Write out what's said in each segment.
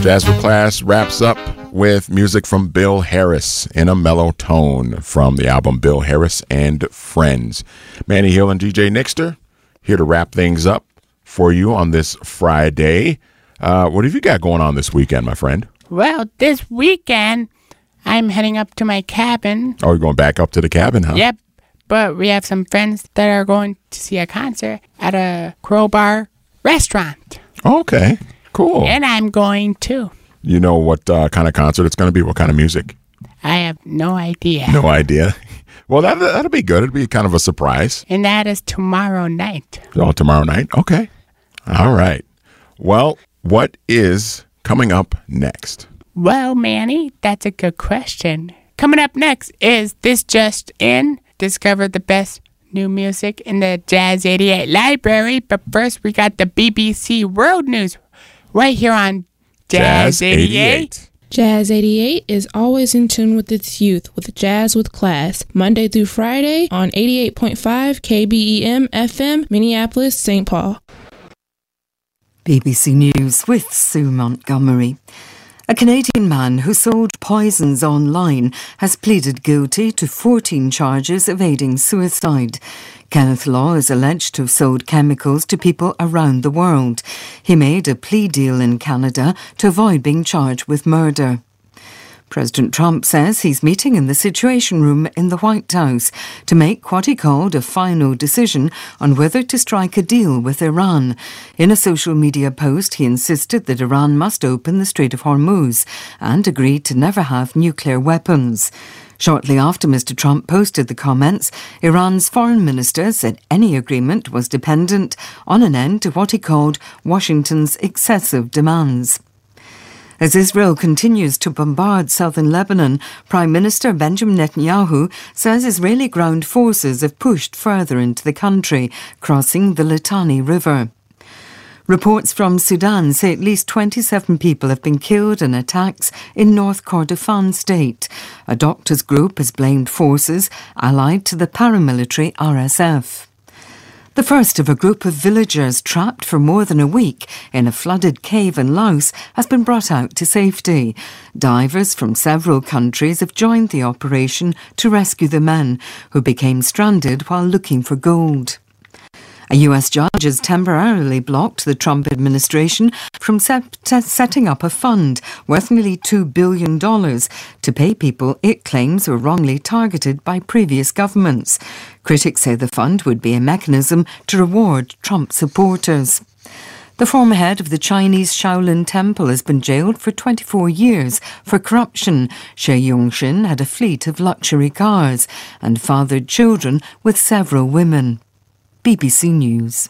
Jazz with Class wraps up with music from Bill Harris in a mellow tone from the album Bill Harris and Friends. Manny Hill and DJ Nixter here to wrap things up for you on this Friday. What have you got going on this weekend, my friend? Well, this weekend, I'm heading up to my cabin. Oh, you're going back up to the cabin, huh? Yep, but we have some friends that are going to see a concert at a Crowbar restaurant. Okay, cool. And I'm going too. You know what kind of concert it's going to be? What kind of music? I have no idea. No idea. Well, that'll be good. It'll be kind of a surprise. And that is tomorrow night. Oh, tomorrow night? Okay. All right. Well, what is coming up next? Well, Manny, that's a good question. Coming up next is This Just In. Discover the best new music in the Jazz 88 library. But first, we got the BBC World News right here on Jazz 88. Jazz 88 is always in tune with its youth with Jazz with Class, Monday through Friday on 88.5 KBEM FM, Minneapolis, St. Paul. BBC News with Sue Montgomery. A Canadian man who sold poisons online has pleaded guilty to 14 charges of aiding suicide. Kenneth Law is alleged to have sold chemicals to people around the world. He made a plea deal in Canada to avoid being charged with murder. President Trump says he's meeting in the Situation Room in the White House to make what he called a final decision on whether to strike a deal with Iran. In a social media post, he insisted that Iran must open the Strait of Hormuz and agreed to never have nuclear weapons. Shortly after Mr. Trump posted the comments, Iran's foreign minister said any agreement was dependent on an end to what he called Washington's excessive demands. As Israel continues to bombard southern Lebanon, Prime Minister Benjamin Netanyahu says Israeli ground forces have pushed further into the country, crossing the Litani River. Reports from Sudan say at least 27 people have been killed in attacks in North Kordofan state. A doctors' group has blamed forces allied to the paramilitary RSF. The first of a group of villagers trapped for more than a week in a flooded cave in Laos has been brought out to safety. Divers from several countries have joined the operation to rescue the men who became stranded while looking for gold. A US judge has temporarily blocked the Trump administration from setting up a fund worth nearly $2 billion to pay people it claims were wrongly targeted by previous governments. Critics say the fund would be a mechanism to reward Trump supporters. The former head of the Chinese Shaolin Temple has been jailed for 24 years for corruption. She Yongxin had a fleet of luxury cars and fathered children with several women. BBC News.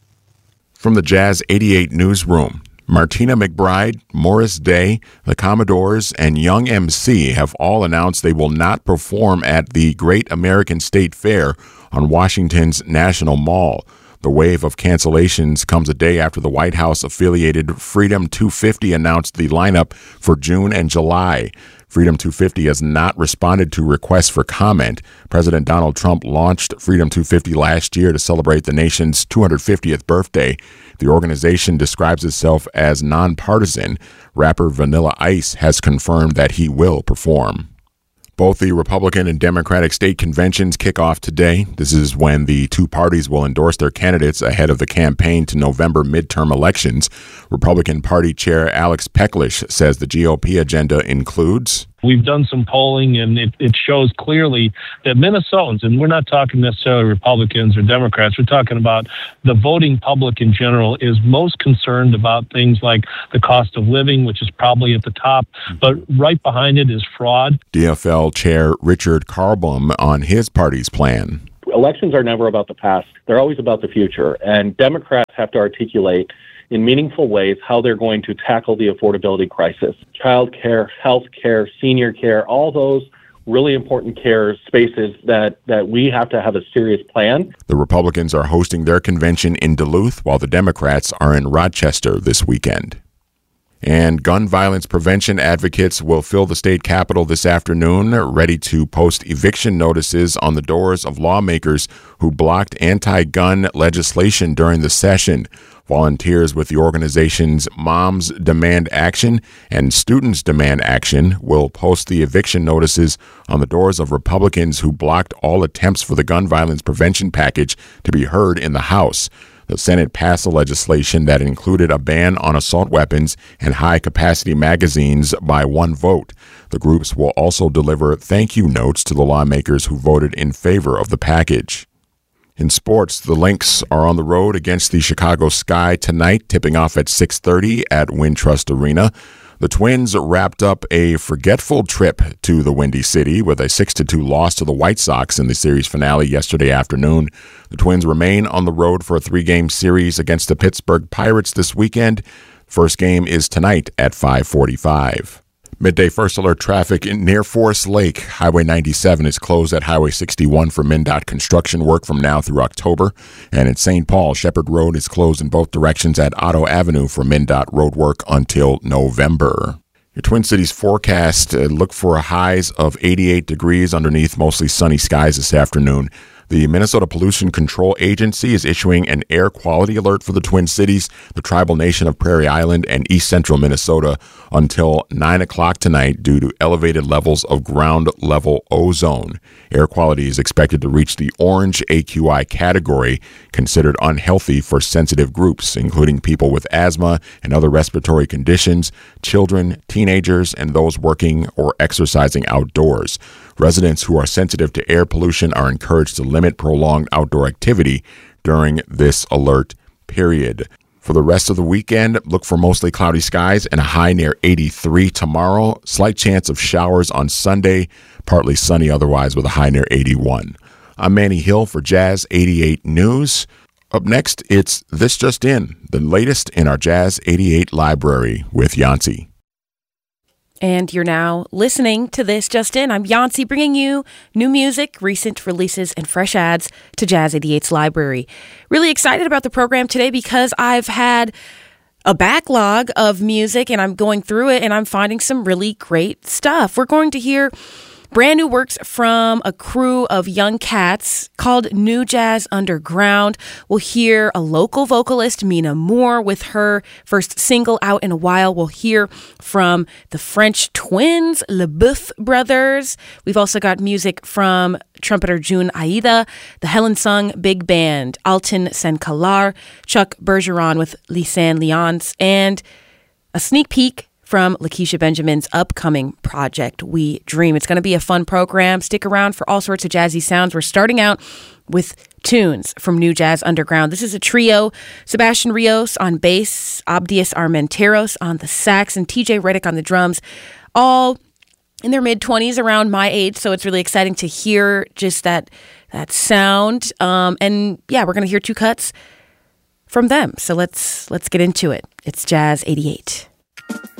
From the Jazz 88 newsroom, Martina McBride, Morris Day, the Commodores, and Young MC have all announced they will not perform at the Great American State Fair on Washington's National Mall. The wave of cancellations comes a day after the White House-affiliated Freedom 250 announced the lineup for June and July. Freedom 250 has not responded to requests for comment. President Donald Trump launched Freedom 250 last year to celebrate the nation's 250th birthday. The organization describes itself as nonpartisan. Rapper Vanilla Ice has confirmed that he will perform. Both the Republican and Democratic state conventions kick off today. This is when the two parties will endorse their candidates ahead of the campaign to November midterm elections. Republican Party Chair Alex Peklish says the GOP agenda includes... We've done some polling, and it shows clearly that Minnesotans, and we're not talking necessarily Republicans or Democrats, we're talking about the voting public in general, is most concerned about things like the cost of living, which is probably at the top, but right behind it is fraud. DFL Chair Richard Carlbom on his party's plan. Elections are never about the past. They're always about the future, and Democrats have to articulate in meaningful ways how they're going to tackle the affordability crisis. Child care, health care, senior care, all those really important care spaces that we have to have a serious plan. The Republicans are hosting their convention in Duluth, while the Democrats are in Rochester this weekend. And gun violence prevention advocates will fill the state capitol this afternoon, ready to post eviction notices on the doors of lawmakers who blocked anti-gun legislation during the session. Volunteers with the organizations Moms Demand Action and Students Demand Action will post the eviction notices on the doors of Republicans who blocked all attempts for the gun violence prevention package to be heard in the House. The Senate passed the legislation that included a ban on assault weapons and high-capacity magazines by one vote. The groups will also deliver thank you notes to the lawmakers who voted in favor of the package. In sports, the Lynx are on the road against the Chicago Sky tonight, tipping off at 6:30 at Wintrust Arena. The Twins wrapped up a forgetful trip to the Windy City with a 6-2 loss to the White Sox in the series finale yesterday afternoon. The Twins remain on the road for a 3-game series against the Pittsburgh Pirates this weekend. First game is tonight at 5:45. Midday first alert traffic near Forest Lake. Highway 97 is closed at Highway 61 for MnDOT construction work from now through October. And in St. Paul, Shepherd Road is closed in both directions at Otto Avenue for MnDOT road work until November. Your Twin Cities forecast, look for highs of 88 degrees underneath mostly sunny skies this afternoon. The Minnesota Pollution Control Agency is issuing an air quality alert for the Twin Cities, the tribal nation of Prairie Island, and east central Minnesota until 9 o'clock tonight due to elevated levels of ground level ozone. Air quality is expected to reach the orange AQI category, considered unhealthy for sensitive groups, including people with asthma and other respiratory conditions, children, teenagers, and those working or exercising outdoors. Residents who are sensitive to air pollution are encouraged to limit prolonged outdoor activity during this alert period. For the rest of the weekend, look for mostly cloudy skies and a high near 83 tomorrow. Slight chance of showers on Sunday, partly sunny otherwise with a high near 81. I'm Manny Hill for Jazz 88 News. Up next, it's This Just In, the latest in our Jazz 88 library with Yancey. And you're now listening to This Just In. I'm Yancey, bringing you new music, recent releases, and fresh adds to Jazz 88's library. Really excited about the program today because I've had a backlog of music and I'm going through it and I'm finding some really great stuff. We're going to hear brand new works from a crew of young cats called New Jazz Underground. We'll hear a local vocalist, Mina Moore, with her first single out in a while. We'll hear from the French twins, Le Boeuf brothers. We've also got music from trumpeter June Aida, the Helen Sung Big Band, Alton Senkalar, Chuck Bergeron with Lisanne Lyons, and a sneak peek from Lakeisha Benjamin's upcoming project, We Dream. It's going to be a fun program. Stick around for all sorts of jazzy sounds. We're starting out with tunes from New Jazz Underground. This is a trio: Sebastian Rios on bass, Abdias Armenteros on the sax, and TJ Reddick on the drums, all in their mid-20s, around my age. So it's really exciting to hear just that sound. And yeah, we're going to hear two cuts from them. So let's get into it. It's Jazz 88.